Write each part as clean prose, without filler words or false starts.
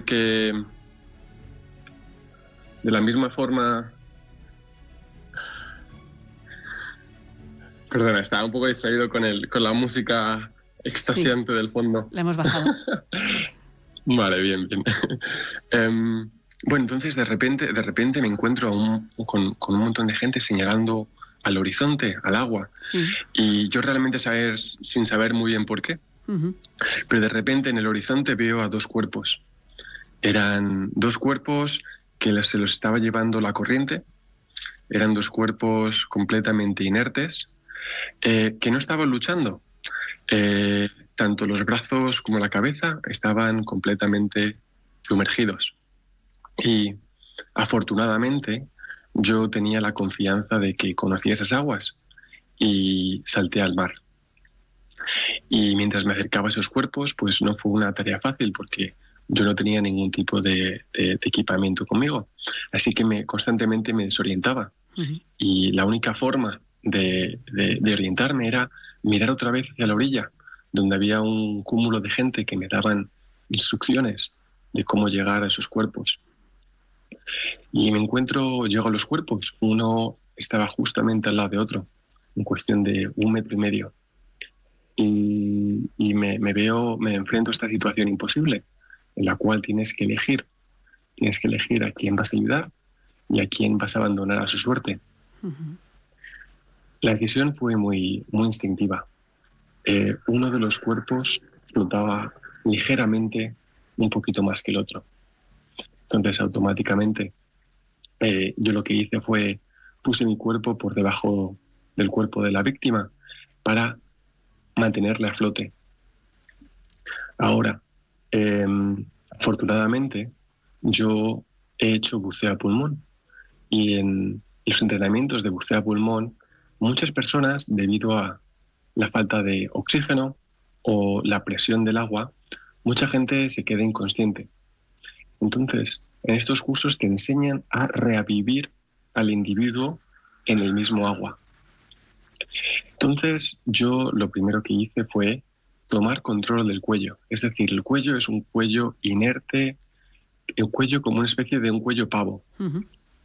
que de la misma forma... Perdona, estaba un poco distraído con la música extasiante del fondo. La hemos bajado. Vale, bien. Bueno, entonces de repente me encuentro con un montón de gente señalando al horizonte, al agua. Sí. Y yo realmente sin saber muy bien por qué. Uh-huh. Pero de repente en el horizonte veo a dos cuerpos. Eran dos cuerpos que se los estaba llevando la corriente. Eran dos cuerpos completamente inertes, que no estaban luchando. Tanto los brazos como la cabeza estaban completamente sumergidos. Y afortunadamente yo tenía la confianza de que conocía esas aguas y salté al mar. Y mientras me acercaba a esos cuerpos, pues no fue una tarea fácil porque yo no tenía ningún tipo de equipamiento conmigo. Así que constantemente me desorientaba. Uh-huh. Y la única forma de orientarme era mirar otra vez hacia la orilla, donde había un cúmulo de gente que me daban instrucciones de cómo llegar a esos cuerpos. Y llego a los cuerpos. Uno estaba justamente al lado de otro, en cuestión de 1,5 metros. Y me enfrento a esta situación imposible, en la cual tienes que elegir a quién vas a ayudar y a quién vas a abandonar a su suerte. Uh-huh. La decisión fue muy, muy instintiva. Uno de los cuerpos flotaba ligeramente un poquito más que el otro. Entonces, automáticamente, yo lo que hice fue puse mi cuerpo por debajo del cuerpo de la víctima para mantenerle a flote. Ahora, afortunadamente, yo he hecho buceo a pulmón y en los entrenamientos de buceo a pulmón, muchas personas, debido a la falta de oxígeno o la presión del agua, mucha gente se queda inconsciente. Entonces, en estos cursos te enseñan a revivir al individuo en el mismo agua. Entonces, yo lo primero que hice fue tomar control del cuello. Es decir, el cuello es un cuello inerte, el cuello como una especie de un cuello pavo. Uh-huh.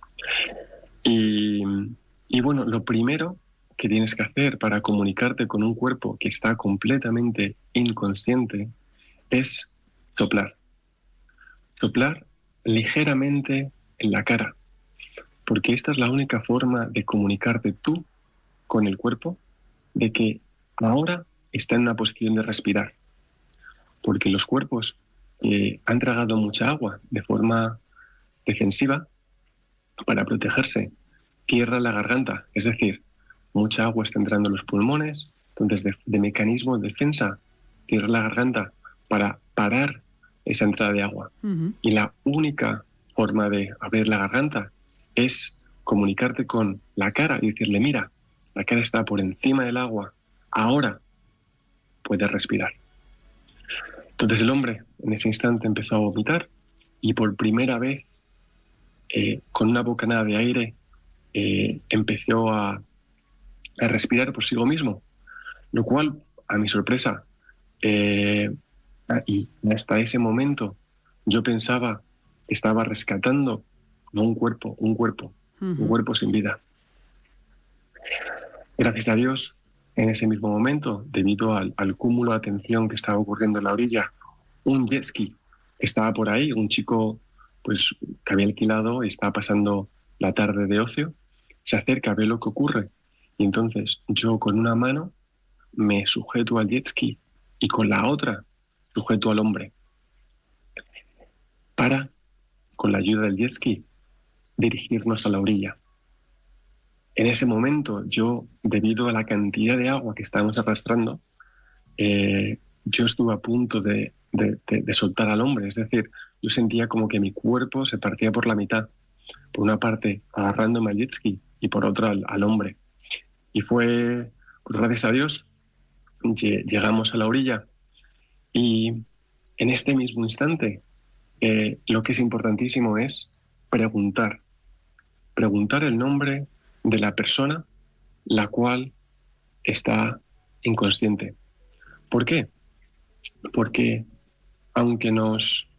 Y bueno, lo primero que tienes que hacer para comunicarte con un cuerpo que está completamente inconsciente es soplar. Soplar ligeramente en la cara, porque esta es la única forma de comunicarte tú con el cuerpo de que ahora está en una posición de respirar. Porque los cuerpos que han tragado mucha agua de forma defensiva para protegerse cierran la garganta, es decir, mucha agua está entrando en los pulmones, entonces de mecanismo de defensa cierra la garganta para parar esa entrada de agua. Uh-huh. Y la única forma de abrir la garganta es comunicarte con la cara y decirle, mira, la cara está por encima del agua, ahora puedes respirar. Entonces el hombre en ese instante empezó a vomitar y por primera vez, con una bocanada de aire, empezó a respirar por sí mismo, lo cual, a mi sorpresa, y hasta ese momento yo pensaba que estaba rescatando no un cuerpo, uh-huh. un cuerpo sin vida. Gracias a Dios, en ese mismo momento, debido al cúmulo de atención que estaba ocurriendo en la orilla, un jet ski que estaba por ahí, un chico pues, que había alquilado y estaba pasando la tarde de ocio, se acerca, ve lo que ocurre. Y entonces yo con una mano me sujeto al jet ski y con la otra sujeto al hombre para, con la ayuda del jet ski, dirigirnos a la orilla. En ese momento, yo, debido a la cantidad de agua que estábamos arrastrando, yo estuve a punto de soltar al hombre. Es decir, yo sentía como que mi cuerpo se partía por la mitad. Por una parte, agarrándome al jet ski y por otra al hombre. Y fue, pues gracias a Dios, llegamos a la orilla. Y en este mismo instante, lo que es importantísimo es preguntar el nombre de la persona la cual está inconsciente. ¿Por qué? Porque aunque nos